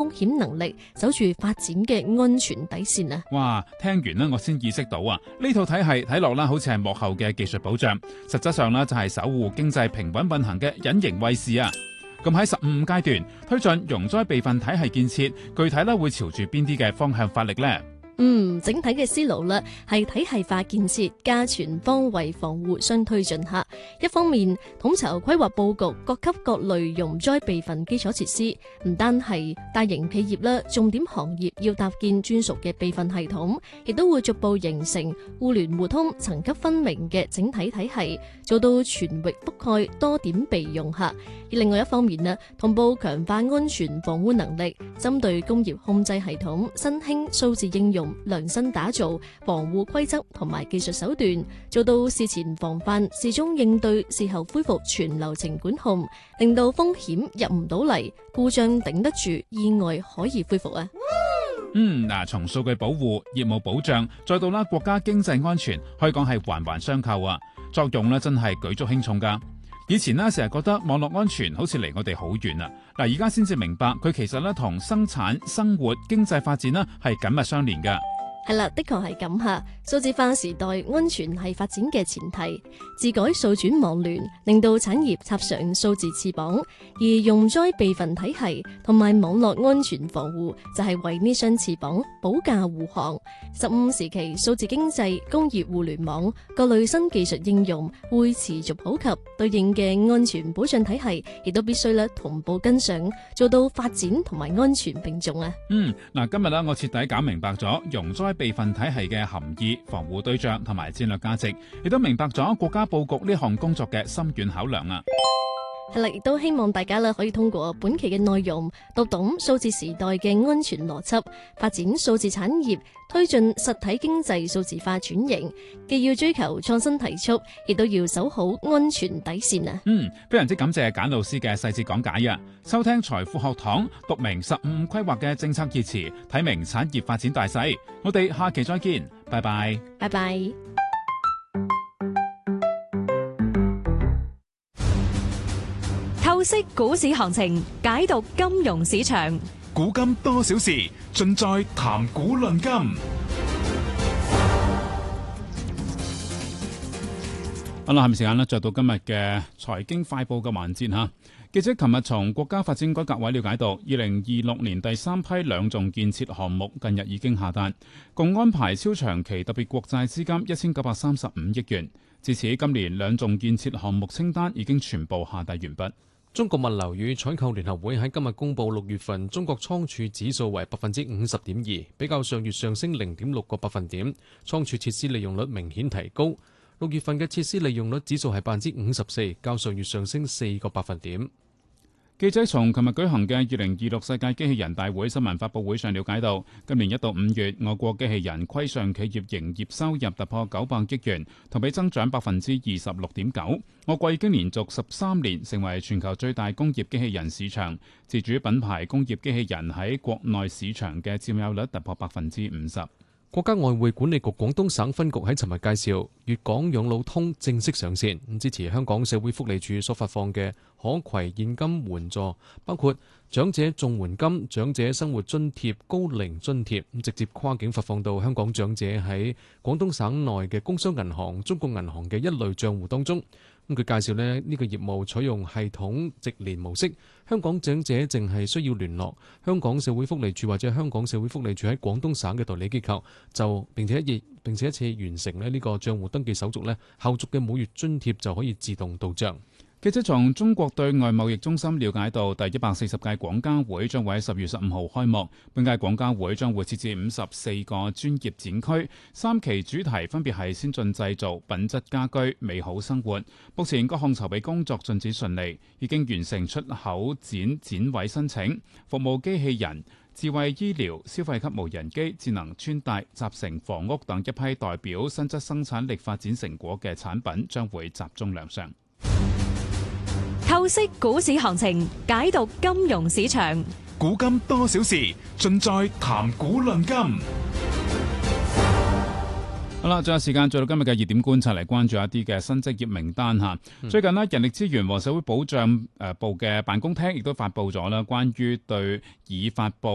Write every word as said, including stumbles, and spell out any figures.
險能力，守住發展嘅安全底線啊！ 哇，聽完呢我先意識到啊，呢套體系睇落啦，好似係幕後嘅技術保障，實質上呢就係守護經濟平穩運行嘅隱形衛士啊！咁喺十五階段推進容災備份體系建設，具體咧會朝住邊啲嘅方向發力呢？ 嗯，整體嘅思路呢係體系化建設加全方位防護相推進下。一方面統籌規劃佈局各級各類容災備份基礎設施，唔單係大型企業啦，重點行業要搭建專屬嘅備份系統，亦都會逐步形成互聯互通、層級分明嘅整體體系，做到全域覆蓋、多點備用下。而另外一方面呢，同步強化安全防護能力，針對工業控制系統、新興數字應用，量身打造防護規則同埋技術手段，做到事前防範、事中應對、事後恢復全流程管控，令到風險入唔到嚟，故障頂得住，意外可以恢復啊！ 嗯，嗱，從數據保護、業務保障，再到啦國家經濟安全，可以講係環環相扣啊！作用咧真係舉足輕重噶。以前呢，成日覺得網絡安全好似離我哋好遠啊！嗱，而家先至明白佢其實咧同生產、生活、經濟發展呢係緊密相連噶。 係啦，的確係咁吓。數字化時代，安全係發展嘅前提。自改數轉網聯，令到產業插上數字翅膀，而容災備份體系同埋網絡安全防護就係為呢雙翅膀保駕護航。十五時期，數字經濟、工業互聯網各類新技術應用會持續普及，對應嘅安全保障體系亦都必須咧同步跟上，做到發展同埋安全並重啊！ 嗯，嗱，今日咧我徹底搞明白咗容災備份體系嘅含義、防護對象同埋戰略價值，亦都明白咗國家布局呢項工作嘅深遠考量啊！ 係啦，亦都希望大家咧可以通過本期嘅內容，讀懂數字時代嘅安全邏輯，發展數字產業，推進實體經濟數字化轉型，既要追求創新提速，亦都要守好安全底線啊！ 嗯，非常之感謝簡老師嘅細節講解啊！收聽財富學堂，讀明十五規劃嘅政策熱詞，睇明產業發展大勢。我哋下期再見，拜拜， 拜拜。 透析股市行情，解讀金融市場。 古今多少事，盡在談股論金。 好啦，下面時間呢，就到今日嘅財經快報嘅環節吓。記者琴日從國家發展改革委了解到，二零二六年第三批兩重建設項目近日已經下達，共安排超長期特別國債資金一千九百三十五億元。至此，今年兩重建設項目清單已經全部下達完畢。 中國物流與採購聯合會喺今日公布六月份中國倉儲指數為百分之五十點二，比較上月上升零點六個百分點，倉儲設施利用率明顯提高。六月份嘅設施利用率指數係百分之五十四，較上月上升四個百分點。 記者從琴日舉行嘅二零二六世界機器人大會新聞發佈會上了解到，今年一到五月，我國機器人規上企業營業收入突破九百億元，同比增長百分之二十六點九。我國已經連續十三年成為全球最大工業機器人市場，自主品牌工業機器人喺國內市場嘅佔有率突破百分之五十。 國家外匯管理局廣東省分局喺尋日介紹，粵港養老通正式上線，支持香港社會福利署所發放嘅可攜現金援助，包括長者綜援金、長者生活津貼、高齡津貼，直接跨境發放到香港長者喺廣東省內嘅工商銀行、中國銀行嘅一類賬戶當中。咁佢介紹咧，呢個業務採用系統直連模式，香港長者淨係需要聯絡香港社會福利署或者香港社會福利署喺廣東省嘅代理機構，就並且一並且一次完成咧呢個賬戶登記手續咧，後續嘅每月津貼就可以自動到賬。 記者從中國對外貿易中心了解到，第一百四十屆廣交會將會喺十月十五號開幕。本屆廣交會將會設置五十四個專業展區，三期主題分別係先進製造、品質家居、美好生活。目前各項籌備工作進展順利，已經完成出口展展位申請，服務機器人、智慧醫療、消費級無人機、智能穿戴、集成房屋等一批代表新質生產力發展成果嘅產品將會集中亮相。 透析股市行情，解讀金融市場。 古今多少事，盡在談股論金。 好啦，最後時間做到今日嘅熱點觀察，嚟關注一啲嘅新職業名單吓。最近呢，人力資源和社會保障誒部嘅辦公廳亦都發佈咗啦，關於對已發佈